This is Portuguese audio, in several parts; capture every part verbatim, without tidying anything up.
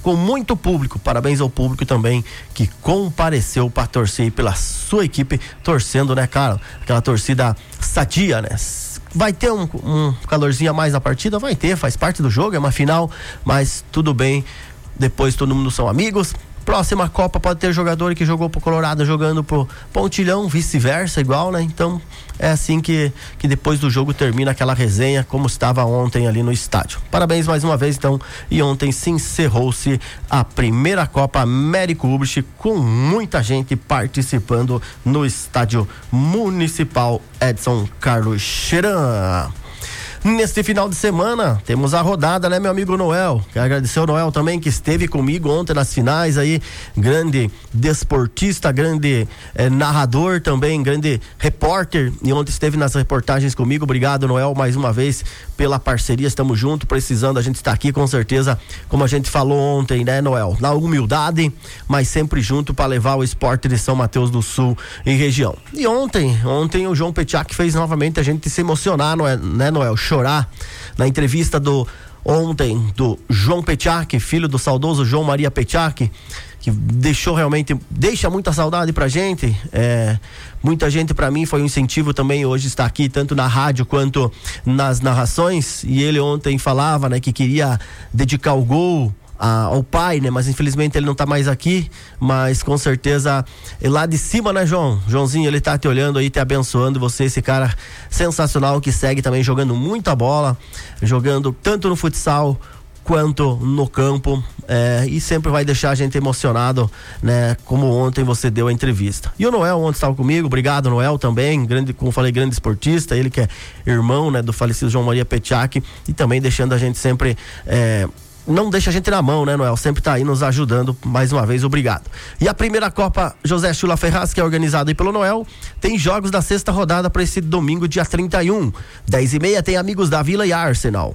com muito público. Parabéns ao público também que compareceu para torcer pela sua equipe, torcendo, né, cara? Aquela torcida sadia, né? Vai ter um, um calorzinho a mais na partida? Vai ter, faz parte do jogo, é uma final, mas tudo bem, depois todo mundo são amigos. Próxima Copa pode ter jogador que jogou pro Colorado jogando pro Pontilhão, vice-versa, igual, né? Então é assim que, que depois do jogo termina aquela resenha, como estava ontem ali no estádio. Parabéns mais uma vez, então. E ontem se encerrou-se a primeira Copa Américo Ubrich, com muita gente participando no estádio municipal Edson Carlos Cheran. Neste final de semana, temos a rodada, né, meu amigo Noel? Quero agradecer ao Noel também, que esteve comigo ontem nas finais aí, grande desportista, grande eh, narrador também, grande repórter, e ontem esteve nas reportagens comigo. Obrigado, Noel, mais uma vez pela parceria, estamos juntos, precisando, a gente está aqui com certeza, como a gente falou ontem, né, Noel? Na humildade, mas sempre junto para levar o esporte de São Mateus do Sul e região. E ontem, ontem o João Petiak fez novamente a gente se emocionar, né, Noel? Chorar na entrevista do ontem do João Petiak, filho do saudoso João Maria Petiak, que deixou realmente, deixa muita saudade pra gente, é, muita gente, pra mim foi um incentivo também hoje estar aqui, tanto na rádio quanto nas narrações. E ele ontem falava, né, que queria dedicar o gol A, ao pai, né? Mas infelizmente ele não tá mais aqui, mas com certeza é lá de cima, né, João? Joãozinho, ele tá te olhando aí, te abençoando, você, esse cara sensacional que segue também jogando muita bola, jogando tanto no futsal quanto no campo, é, e sempre vai deixar a gente emocionado, né? Como ontem você deu a entrevista. E o Noel ontem estava comigo, obrigado, Noel, também, grande, como falei, grande esportista, ele que é irmão, né, do falecido João Maria Petiak, e também deixando a gente sempre, é, não deixa a gente na mão, né, Noel? Sempre tá aí nos ajudando, mais uma vez, obrigado. E a primeira Copa José Chula Ferraz, que é organizada aí pelo Noel, tem jogos da sexta rodada para esse domingo, dia trinta e um. dez e meia tem Amigos da Vila e Arsenal.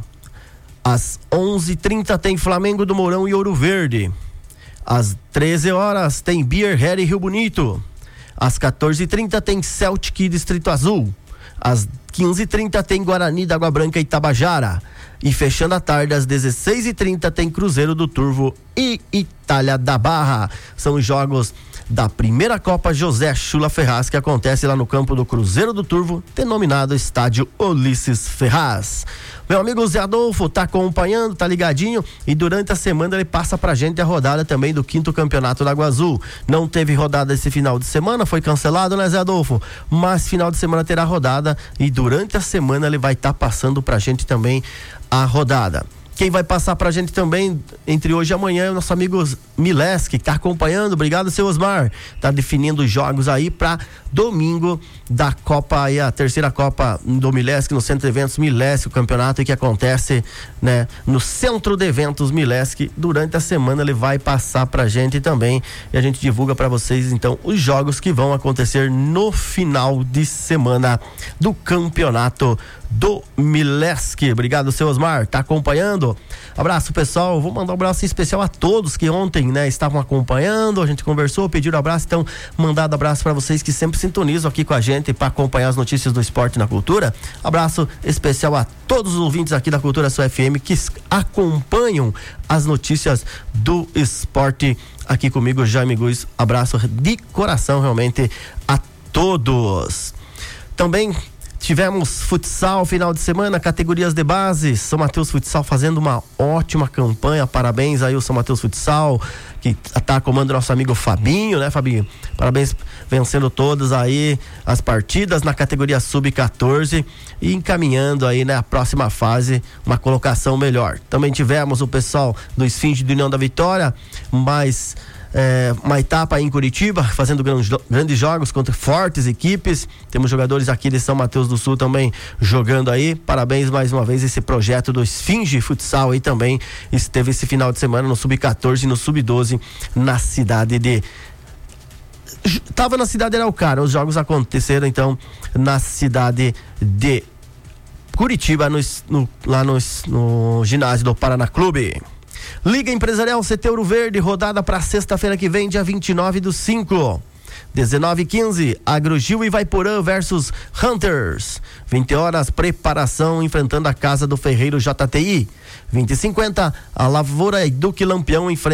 Às onze e trinta tem Flamengo do Mourão e Ouro Verde. Às treze horas tem Beer Head e Rio Bonito. Às quatorze e trinta tem Celtic e Distrito Azul. Às quinze e trinta tem Guarani da Água Branca e Tabajara. E fechando a tarde, às dezesseis e trinta tem Cruzeiro do Turvo e Itália da Barra. São os jogos da primeira Copa José Chula Ferraz, que acontece lá no campo do Cruzeiro do Turvo, denominado Estádio Ulisses Ferraz. Meu amigo Zé Adolfo tá acompanhando, tá ligadinho, e durante a semana ele passa pra gente a rodada também do quinto campeonato da Água Azul. Não teve rodada esse final de semana, foi cancelado, né, Zé Adolfo? Mas final de semana terá rodada, e durante a semana ele vai estar tá passando pra gente também a rodada. Quem vai passar pra gente também entre hoje e amanhã é o nosso amigo Mileski, que tá acompanhando. Obrigado, seu Osmar. Tá definindo os jogos aí pra domingo da Copa, aí a terceira Copa do Mileski, no Centro de Eventos Mileski, o campeonato que acontece, né, no Centro de Eventos Mileski. Durante a semana ele vai passar pra gente também, e a gente divulga pra vocês então os jogos que vão acontecer no final de semana do campeonato do Mileski. Obrigado, seu Osmar, tá acompanhando. Abraço, pessoal. Vou mandar um abraço especial a todos que ontem, né, estavam acompanhando. A gente conversou, pediram abraço, então mandado abraço para vocês que sempre sintonizam aqui com a gente para acompanhar as notícias do esporte e na cultura. Abraço especial a todos os ouvintes aqui da Cultura Sul F M que acompanham as notícias do esporte aqui comigo, Jaime Guiz. Abraço de coração realmente a todos. Também tivemos futsal final de semana, categorias de base, São Mateus Futsal fazendo uma ótima campanha, parabéns aí o São Mateus Futsal, que tá comandando nosso amigo Fabinho, né, Fabinho? Parabéns, vencendo todas aí as partidas na categoria sub catorze e encaminhando aí, né, a próxima fase, uma colocação melhor. Também tivemos o pessoal do Esfinge de União da Vitória, mas É, uma etapa aí em Curitiba, fazendo grandes, grandes jogos contra fortes equipes. Temos jogadores aqui de São Mateus do Sul também jogando aí. Parabéns mais uma vez, esse projeto do Esfinge Futsal aí também esteve esse final de semana no sub catorze e no sub doze na cidade de... Tava na cidade de Araucária, os jogos aconteceram então na cidade de Curitiba, no, no, lá no, no ginásio do Paraná Clube. Liga Empresarial C T Ouro Verde, rodada para sexta-feira que vem, dia vinte e nove do cinco. dezenove e quinze, Agrogil e Vaiporã versus Hunters. vinte horas, preparação enfrentando a Casa do Ferreiro J T I. vinte e cinquenta, a Lavoura e Duque Lampião enfrenta